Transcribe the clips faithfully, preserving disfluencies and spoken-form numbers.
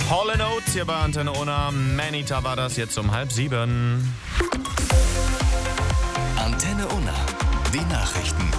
Hall and Oates hier bei Antenne Unna. Manita war das jetzt um halb sieben. Antenne Unna. Die Nachrichten.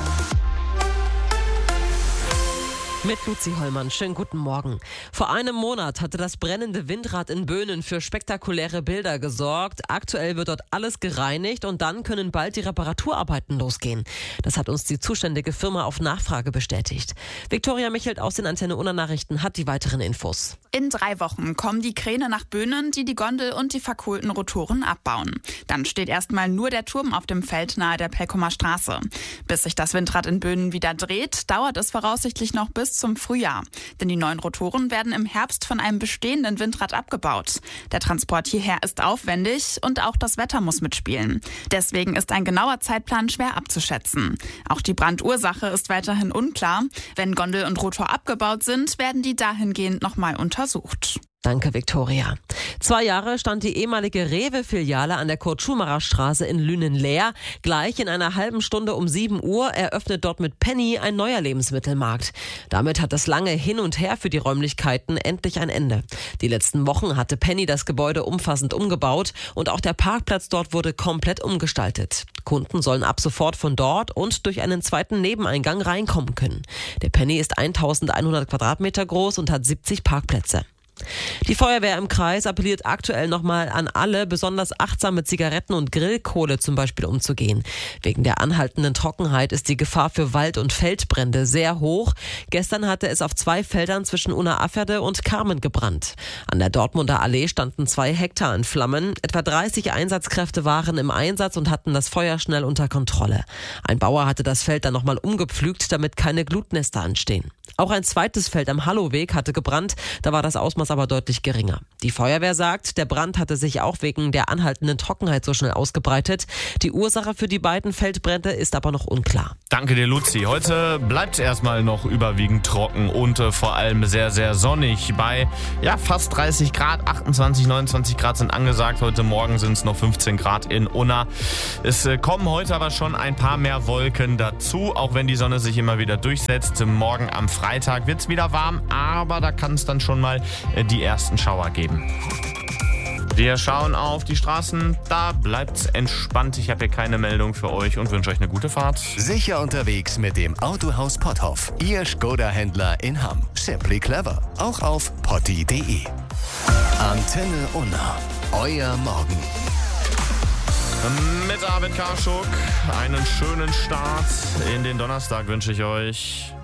Mit Luzi Hollmann. Schönen guten Morgen. Vor einem Monat hatte das brennende Windrad in Böhnen für spektakuläre Bilder gesorgt. Aktuell wird dort alles gereinigt und dann können bald die Reparaturarbeiten losgehen. Das hat uns die zuständige Firma auf Nachfrage bestätigt. Viktoria Michelt aus den Antenne Unna Nachrichten hat die weiteren Infos. In drei Wochen kommen die Kräne nach Böhnen, die die Gondel und die verkohlten Rotoren abbauen. Dann steht erstmal nur der Turm auf dem Feld nahe der Pelkumer Straße. Bis sich das Windrad in Böhnen wieder dreht, dauert es voraussichtlich noch bis zum Frühjahr. Denn die neuen Rotoren werden im Herbst von einem bestehenden Windrad abgebaut. Der Transport hierher ist aufwendig und auch das Wetter muss mitspielen. Deswegen ist ein genauer Zeitplan schwer abzuschätzen. Auch die Brandursache ist weiterhin unklar. Wenn Gondel und Rotor abgebaut sind, werden die dahingehend nochmal untersucht. Danke, Viktoria. Zwei Jahre stand die ehemalige Rewe-Filiale an der Kurt-Schumacher-Straße in Lünen leer. Gleich in einer halben Stunde um sieben Uhr eröffnet dort mit Penny ein neuer Lebensmittelmarkt. Damit hat das lange Hin und Her für die Räumlichkeiten endlich ein Ende. Die letzten Wochen hatte Penny das Gebäude umfassend umgebaut und auch der Parkplatz dort wurde komplett umgestaltet. Kunden sollen ab sofort von dort und durch einen zweiten Nebeneingang reinkommen können. Der Penny ist eintausendeinhundert Quadratmeter groß und hat siebzig Parkplätze. Die Feuerwehr im Kreis appelliert aktuell nochmal an alle, besonders achtsam mit Zigaretten und Grillkohle zum Beispiel umzugehen. Wegen der anhaltenden Trockenheit ist die Gefahr für Wald- und Feldbrände sehr hoch. Gestern hatte es auf zwei Feldern zwischen Unna-Afferde und Carmen gebrannt. An der Dortmunder Allee standen zwei Hektar in Flammen. Etwa dreißig Einsatzkräfte waren im Einsatz und hatten das Feuer schnell unter Kontrolle. Ein Bauer hatte das Feld dann nochmal umgepflügt, damit keine Glutnester anstehen. Auch ein zweites Feld am Halloweg hatte gebrannt, da war das Ausmaß aber deutlich geringer. Die Feuerwehr sagt, der Brand hatte sich auch wegen der anhaltenden Trockenheit so schnell ausgebreitet. Die Ursache für die beiden Feldbrände ist aber noch unklar. Danke dir, Luzi. Heute bleibt es erstmal noch überwiegend trocken und äh, vor allem sehr, sehr sonnig. Bei ja, fast dreißig Grad, achtundzwanzig, neunundzwanzig Grad sind angesagt. Heute Morgen sind es noch fünfzehn Grad in Unna. Es äh, kommen heute aber schon ein paar mehr Wolken dazu, auch wenn die Sonne sich immer wieder durchsetzt. Morgen am Freitag wird es wieder warm, aber da kann es dann schon mal äh, die ersten Schauer geben. Wir schauen auf die Straßen, da bleibt's entspannt. Ich habe hier keine Meldung für euch und wünsche euch eine gute Fahrt. Sicher unterwegs mit dem Autohaus Potthoff. Ihr Skoda-Händler in Hamm. Simply clever. Auch auf potti punkt de. Antenne Unna. Euer Morgen. Mit Arvid Karschuk einen schönen Start in den Donnerstag wünsche ich euch.